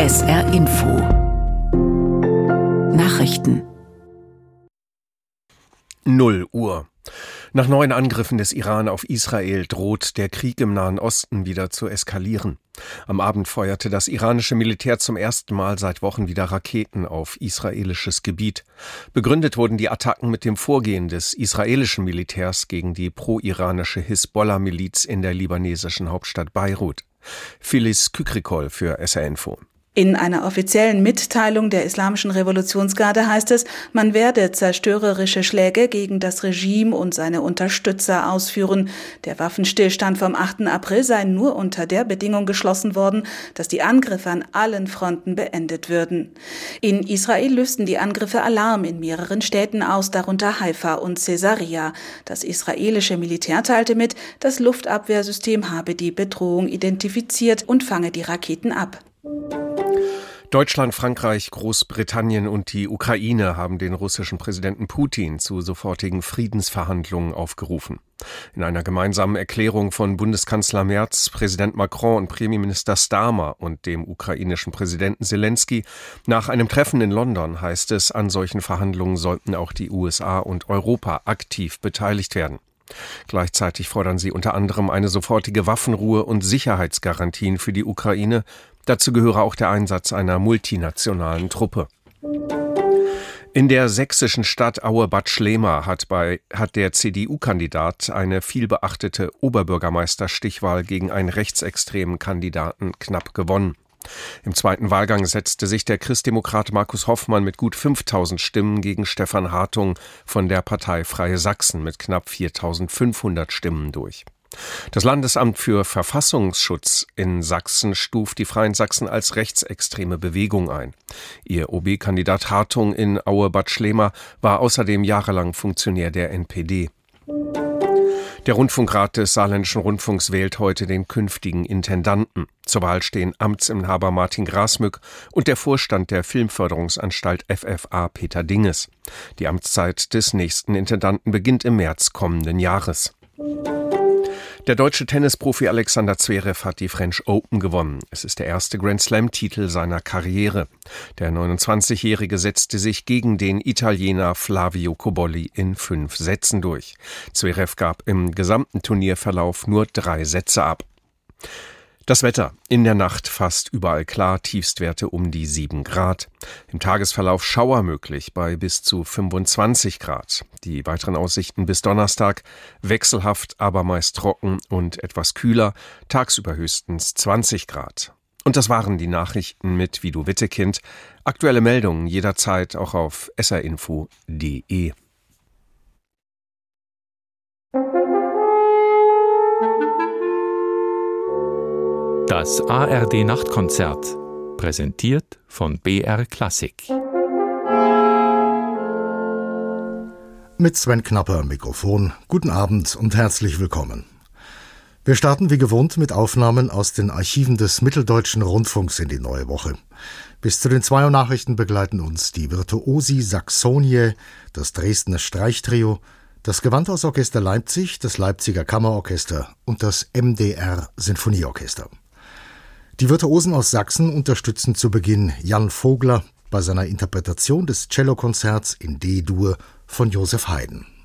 SR Info Nachrichten 0 Uhr. Nach neuen Angriffen des Iran auf Israel droht der Krieg im Nahen Osten wieder zu eskalieren. Am Abend feuerte das iranische Militär zum ersten Mal seit Wochen wieder Raketen auf israelisches Gebiet. Begründet wurden die Attacken mit dem Vorgehen des israelischen Militärs gegen die pro-iranische Hisbollah-Miliz in der libanesischen Hauptstadt Beirut. Phyllis Kükrikol für SR Info. In einer offiziellen Mitteilung der Islamischen Revolutionsgarde heißt es, man werde zerstörerische Schläge gegen das Regime und seine Unterstützer ausführen. Der Waffenstillstand vom 8. April sei nur unter der Bedingung geschlossen worden, dass die Angriffe an allen Fronten beendet würden. In Israel lösten die Angriffe Alarm in mehreren Städten aus, darunter Haifa und Caesarea. Das israelische Militär teilte mit, das Luftabwehrsystem habe die Bedrohung identifiziert und fange die Raketen ab. Deutschland, Frankreich, Großbritannien und die Ukraine haben den russischen Präsidenten Putin zu sofortigen Friedensverhandlungen aufgerufen. In einer gemeinsamen Erklärung von Bundeskanzler Merz, Präsident Macron und Premierminister Starmer und dem ukrainischen Präsidenten Zelensky nach einem Treffen in London heißt es, an solchen Verhandlungen sollten auch die USA und Europa aktiv beteiligt werden. Gleichzeitig fordern sie unter anderem eine sofortige Waffenruhe und Sicherheitsgarantien für die Ukraine. Dazu gehöre auch der Einsatz einer multinationalen Truppe. In der sächsischen Stadt Aue-Bad Schlema hat der CDU-Kandidat eine vielbeachtete Oberbürgermeisterstichwahl gegen einen rechtsextremen Kandidaten knapp gewonnen. Im zweiten Wahlgang setzte sich der Christdemokrat Markus Hoffmann mit gut 5.000 Stimmen gegen Stefan Hartung von der Partei Freie Sachsen mit knapp 4.500 Stimmen durch. Das Landesamt für Verfassungsschutz in Sachsen stuft die Freien Sachsen als rechtsextreme Bewegung ein. Ihr OB-Kandidat Hartung in Aue-Bad Schlema war außerdem jahrelang Funktionär der NPD. Der Rundfunkrat des Saarländischen Rundfunks wählt heute den künftigen Intendanten. Zur Wahl stehen Amtsinhaber Martin Grasmück und der Vorstand der Filmförderungsanstalt FFA Peter Dinges. Die Amtszeit des nächsten Intendanten beginnt im März kommenden Jahres. Der deutsche Tennisprofi Alexander Zverev hat die French Open gewonnen. Es ist der erste Grand-Slam-Titel seiner Karriere. Der 29-Jährige setzte sich gegen den Italiener Flavio Cobolli in 5 Sätzen durch. Zverev gab im gesamten Turnierverlauf nur 3 Sätze ab. Das Wetter. In der Nacht fast überall klar, Tiefstwerte um die 7 Grad. Im Tagesverlauf Schauer möglich bei bis zu 25 Grad. Die weiteren Aussichten bis Donnerstag wechselhaft, aber meist trocken und etwas kühler, tagsüber höchstens 20 Grad. Und das waren die Nachrichten mit Vido Wittekind. Aktuelle Meldungen jederzeit auch auf srinfo.de. Das ARD-Nachtkonzert, präsentiert von BR Klassik. Mit Sven Knapper am Mikrofon. Guten Abend und herzlich willkommen. Wir starten wie gewohnt mit Aufnahmen aus den Archiven des Mitteldeutschen Rundfunks in die neue Woche. Bis zu den 2 Uhr Nachrichten begleiten uns die Virtuosi Saxonie, das Dresdner Streichtrio, das Gewandhausorchester Leipzig, das Leipziger Kammerorchester und das MDR Sinfonieorchester. Die Virtuosen aus Sachsen unterstützen zu Beginn Jan Vogler bei seiner Interpretation des Cellokonzerts in D-Dur von Joseph Haydn.